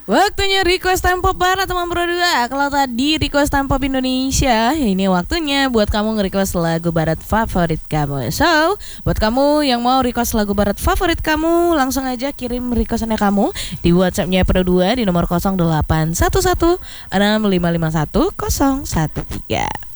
Waktunya request time pop barat teman Bro 2. Kalau tadi request time pop Indonesia, ini waktunya buat kamu nge-request lagu barat favorit kamu. So, buat kamu yang mau request lagu barat favorit kamu, langsung aja kirim requestannya kamu di WhatsAppnya Pro 2 di nomor 0811 6551 013.